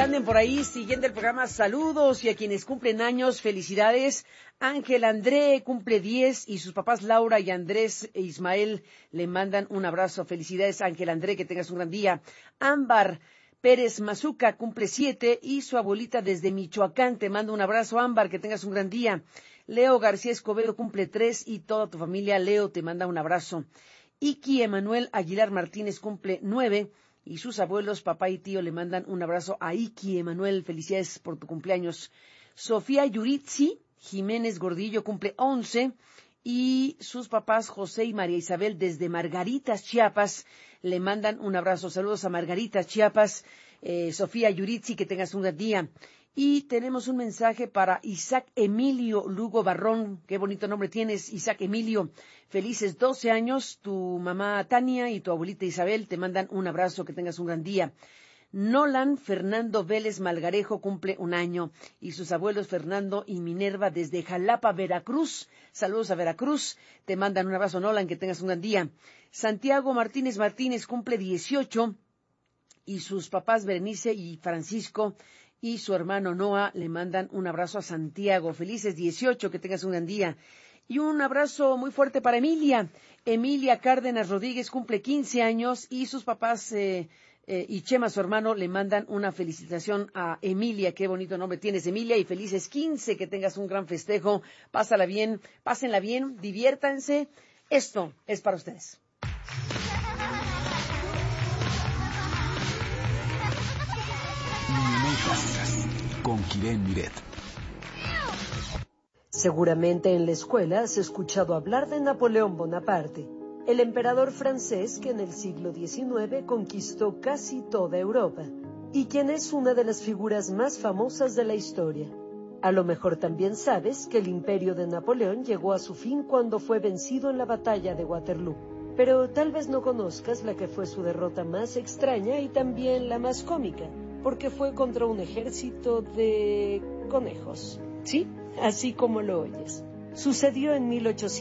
anden por ahí siguiendo el programa, saludos, y a quienes cumplen años, felicidades. Ángel André cumple 10 y sus papás Laura y Andrés e Ismael le mandan un abrazo. Felicidades, Ángel André, que tengas un gran día. Ámbar Pérez Mazuca cumple 7 y su abuelita desde Michoacán te manda un abrazo. Ámbar, que tengas un gran día. Leo García Escobedo cumple 3 y toda tu familia, Leo, te manda un abrazo. Iki Emanuel Aguilar Martínez cumple 9 y sus abuelos, papá y tío, le mandan un abrazo a Iki Emanuel. Felicidades por tu cumpleaños. Sofía Yuritsi Jiménez Gordillo cumple 11 y sus papás José y María Isabel desde Margaritas, Chiapas, le mandan un abrazo. Saludos a Margaritas, Chiapas. Sofía Yuritsi, que tengas un gran día. Y tenemos un mensaje para Isaac Emilio Lugo Barrón. Qué bonito nombre tienes, Isaac Emilio. Felices 12 años. Tu mamá Tania y tu abuelita Isabel te mandan un abrazo. Que tengas un gran día. Nolan Fernando Vélez Malgarejo cumple 1 año y sus abuelos Fernando y Minerva desde Jalapa, Veracruz. Saludos a Veracruz. Te mandan un abrazo, Nolan, que tengas un gran día. Santiago Martínez Martínez cumple 18 y sus papás Berenice y Francisco y su hermano Noah le mandan un abrazo a Santiago. Felices 18, que tengas un gran día. Y un abrazo muy fuerte para Emilia. Emilia Cárdenas Rodríguez cumple 15 años y sus papás y Chema, su hermano, le mandan una felicitación a Emilia. Qué bonito nombre tienes, Emilia, y felices 15, que tengas un gran festejo. Pásenla bien, diviértanse. Esto es para ustedes. Con Kiren Miret. Seguramente en la escuela has escuchado hablar de Napoleón Bonaparte, el emperador francés que en el siglo XIX conquistó casi toda Europa, y quien es una de las figuras más famosas de la historia. A lo mejor también sabes que el imperio de Napoleón llegó a su fin cuando fue vencido en la batalla de Waterloo, pero tal vez no conozcas la que fue su derrota más extraña y también la más cómica, porque fue contra un ejército de conejos. Sí, así como lo oyes. Sucedió en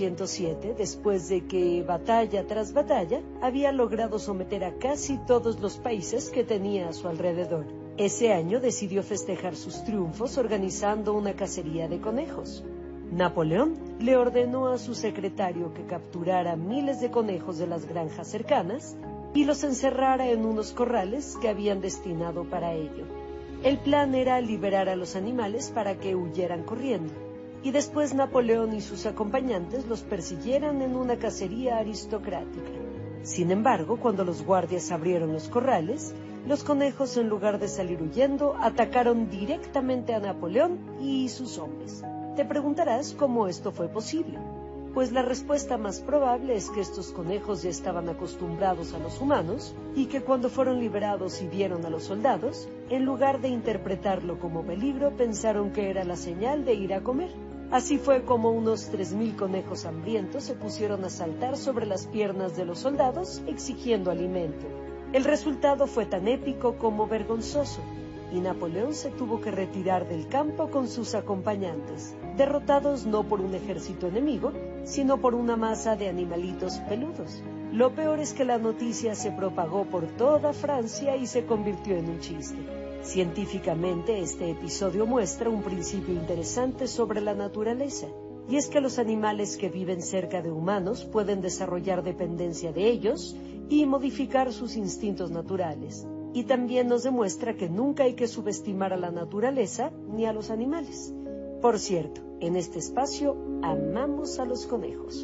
1807, después de que, batalla tras batalla, había logrado someter a casi todos los países que tenía a su alrededor. Ese año decidió festejar sus triunfos organizando una cacería de conejos. Napoleón le ordenó a su secretario que capturara miles de conejos de las granjas cercanas y los encerrara en unos corrales que habían destinado para ello. El plan era liberar a los animales para que huyeran corriendo, y después Napoleón y sus acompañantes los persiguieran en una cacería aristocrática. Sin embargo, cuando los guardias abrieron los corrales, los conejos, en lugar de salir huyendo, atacaron directamente a Napoleón y sus hombres. Te preguntarás cómo esto fue posible. Pues la respuesta más probable es que estos conejos ya estaban acostumbrados a los humanos y que cuando fueron liberados y vieron a los soldados, en lugar de interpretarlo como peligro, pensaron que era la señal de ir a comer. Así fue como unos 3,000 conejos hambrientos se pusieron a saltar sobre las piernas de los soldados exigiendo alimento. El resultado fue tan épico como vergonzoso, y Napoleón se tuvo que retirar del campo con sus acompañantes, derrotados no por un ejército enemigo, sino por una masa de animalitos peludos. Lo peor es que la noticia se propagó por toda Francia y se convirtió en un chiste. Científicamente, este episodio muestra un principio interesante sobre la naturaleza, y es que los animales que viven cerca de humanos pueden desarrollar dependencia de ellos y modificar sus instintos naturales. Y también nos demuestra que nunca hay que subestimar a la naturaleza ni a los animales. Por cierto, en este espacio amamos a los conejos.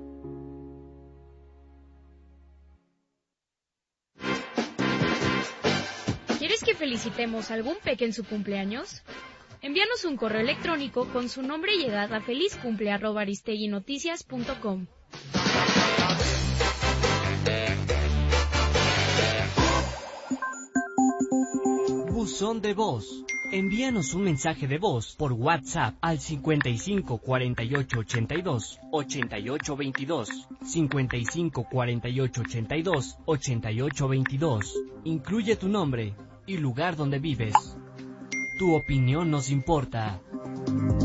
¿Quieres que felicitemos a algún peque en su cumpleaños? Envíanos un correo electrónico con su nombre y edad a felizcumple@aristeguinoticias.com. Buzón de voz. Envíanos un mensaje de voz por WhatsApp al 55 48 82 88 22, 55 48 82 88 22. Incluye tu nombre y lugar donde vives. Tu opinión nos importa.